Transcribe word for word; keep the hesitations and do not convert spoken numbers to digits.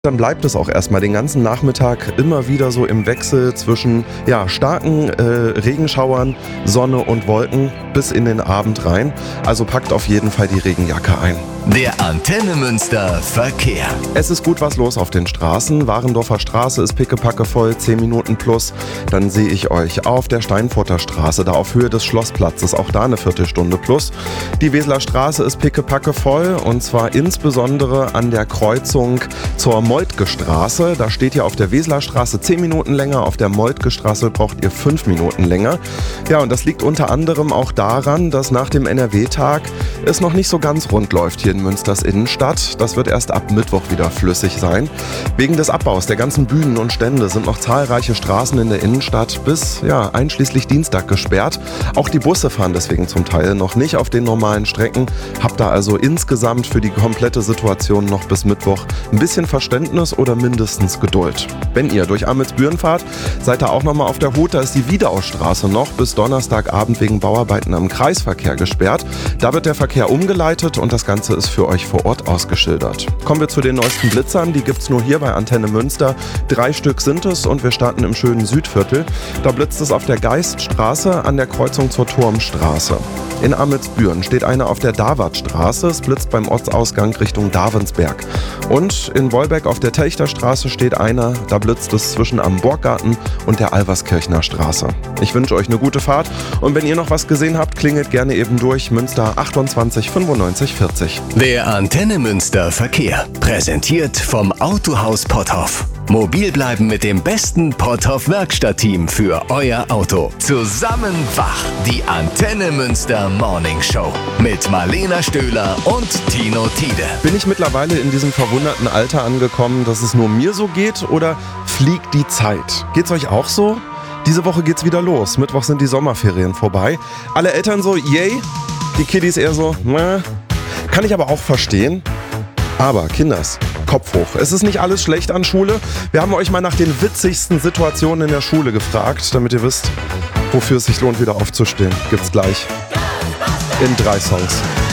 Dann bleibt es auch erstmal den ganzen Nachmittag immer wieder so im Wechsel zwischen ja, starken äh, Regenschauern, Sonne und Wolken bis in den Abend rein. Also packt auf jeden Fall die Regenjacke ein. Der Antenne Münster Verkehr. Es ist gut was los auf den Straßen. Warendorfer Straße ist pickepacke voll, zehn Minuten plus. Dann sehe ich euch auf der Steinfurter Straße, da auf Höhe des Schlossplatzes, auch da eine Viertelstunde plus. Die Weseler Straße ist pickepacke voll und zwar insbesondere an der Kreuzung zur Moltke Straße. Da steht ihr auf der Weseler Straße zehn Minuten länger, auf der Moltke Straße braucht ihr fünf Minuten länger. Ja, und das liegt unter anderem auch daran, dass nach dem N R W-Tag es noch nicht so ganz rund läuft hier in Münsters Innenstadt. Das wird erst ab Mittwoch wieder flüssig sein. Wegen des Abbaus der ganzen Bühnen und Stände sind noch zahlreiche Straßen in der Innenstadt bis ja, einschließlich Dienstag gesperrt. Auch die Busse fahren deswegen zum Teil noch nicht auf den normalen Strecken. Habt da also insgesamt für die komplette Situation noch bis Mittwoch ein bisschen Verständnis oder mindestens Geduld. Wenn ihr durch Amelsbüren fahrt, seid ihr auch nochmal auf der Hut. Da ist die Wiederausstraße noch bis Donnerstagabend wegen Bauarbeiten am Kreisverkehr gesperrt. Da wird der Verkehr umgeleitet und das Ganze ist für euch vor Ort ausgeschildert. Kommen wir zu den neuesten Blitzern. Die gibt's nur hier bei Antenne Münster. Drei Stück sind es und wir starten im schönen Südviertel. Da blitzt es auf der Geiststraße an der Kreuzung zur Turmstraße. In Amelsbüren steht einer auf der Davartstraße. Es blitzt beim Ortsausgang Richtung Davensberg. Und in Wolbeck auf der Telchterstraße steht einer. Da blitzt es zwischen am Burggarten und der Alverskirchner Straße. Ich wünsche euch eine gute Fahrt und wenn ihr noch was gesehen habt, klingelt gerne eben durch. Münster achtundzwanzig fünfundneunzig vierzig. Der Antenne Münster Verkehr. Präsentiert vom Autohaus Potthoff. Mobil bleiben mit dem besten Potthoff Werkstattteam für euer Auto. Zusammen wach. Die Antenne Münster Morning Show. Mit Marlena Stöhler und Tino Tiede. Bin ich mittlerweile in diesem verwunderten Alter angekommen, dass es nur mir so geht oder fliegt die Zeit? Geht's euch auch so? Diese Woche geht's wieder los. Mittwoch sind die Sommerferien vorbei. Alle Eltern so, yay. Die Kiddies eher so, na. Kann ich aber auch verstehen. Aber Kinders, Kopf hoch. Es ist nicht alles schlecht an Schule. Wir haben euch mal nach den witzigsten Situationen in der Schule gefragt, damit ihr wisst, wofür es sich lohnt, wieder aufzustehen. Gibt's gleich in drei Songs.